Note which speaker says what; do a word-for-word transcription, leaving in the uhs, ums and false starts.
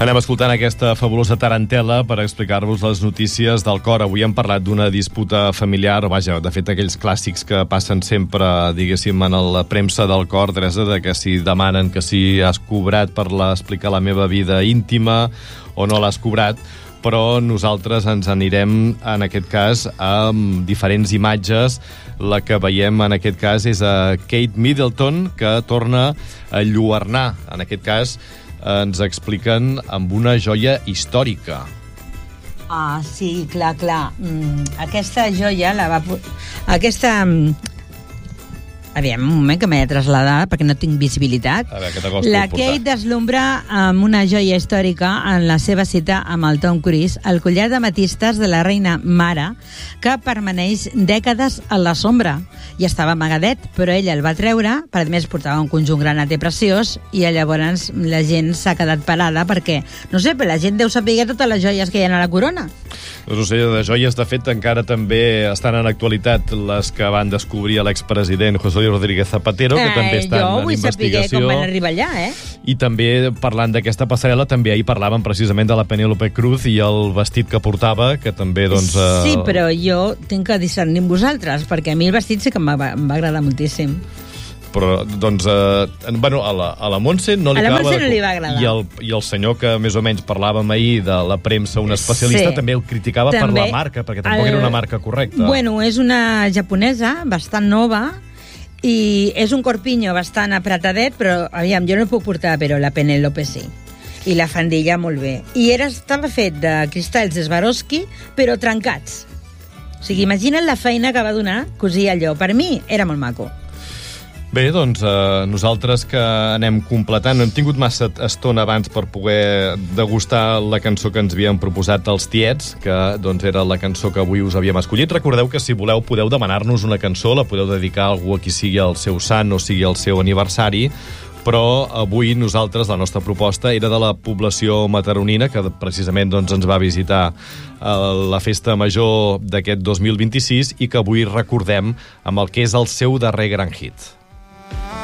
Speaker 1: Anem escoltant aquesta fabulosa tarantela per explicar-vos les notícies del cor. Avui hem parlat d'una disputa familiar, vaja, de fet, aquells clàssics que passen sempre, diguéssim, en la premsa del cor, Teresa, de que si demanen que si has cobrat per la, explicar la meva vida íntima o no l'has cobrat, però nosaltres ens anirem, en aquest cas, amb diferents imatges. La que veiem, en aquest cas, és a Kate Middleton, que torna a lluernar. En aquest cas, ens expliquen amb una joia històrica.
Speaker 2: Ah, sí, clar, clar. Mm, aquesta joia la va... Aquesta... Aviam, un moment que m'he de traslladar perquè no tinc visibilitat.
Speaker 1: A veure, que t'acosto
Speaker 2: La
Speaker 1: a portar.
Speaker 2: Kate deslumbra amb una joia històrica en la seva cita amb el Tom Cruise, el collar d'ametistes de la reina mare, que permaneix dècades a la sombra. I estava amagadet, però ella el va treure, per a més portava un conjunt granat i preciós, i llavors la gent s'ha quedat parada perquè, no sé, però la gent deu saber totes les joies que hi ha a la corona.
Speaker 1: Doncs no sé, de joies, de fet, encara també estan en actualitat les que van descobrir l'expresident José Luis Rodríguez Zapatero, que
Speaker 2: eh,
Speaker 1: també estan
Speaker 2: jo
Speaker 1: en
Speaker 2: vull
Speaker 1: investigació.
Speaker 2: saber com van arribar allà, eh?
Speaker 1: I també, parlant d'aquesta passarel·la, també ahir parlàvem precisament de la Penélope Cruz i el vestit que portava, que també, doncs... Eh...
Speaker 2: Sí, però jo tinc que discernir amb vosaltres, perquè a mi el vestit sí que em va, em va agradar moltíssim.
Speaker 1: Però, doncs, eh, bueno, a la, a la Montse no li
Speaker 2: A la
Speaker 1: acaba
Speaker 2: Montse
Speaker 1: de...
Speaker 2: no li va agradar.
Speaker 1: I el, I el senyor que més o menys parlàvem ahir de la premsa, un especialista,
Speaker 2: Sí.
Speaker 1: també el criticava
Speaker 2: També,
Speaker 1: per la marca, perquè tampoc
Speaker 2: el...
Speaker 1: era una marca correcta.
Speaker 2: Bueno, és una japonesa bastant nova i és un corpinyo bastant apretadet, però, aviam, jo no puc portar, però la Penélope sí. I la faldilla molt bé. I era, estava fet de cristalls de Swarovski, però trencats. O sigui, imagina't la feina que va donar cosir allò. Per mi era molt maco.
Speaker 1: Bé, doncs, eh, nosaltres que anem completant, no hem tingut massa estona abans per poder degustar la cançó que ens havien proposat els tiets, que doncs era la cançó que avui us havíem escollit. Recordeu que si voleu podeu demanar-nos una cançó, la podeu dedicar a algú a qui sigui el seu sant o sigui el seu aniversari, però avui nosaltres, la nostra proposta era de la població mataronina, que precisament doncs, ens va visitar a la festa major d'aquest dos mil vint-i-sis i que avui recordem amb el que és el seu darrer gran hit.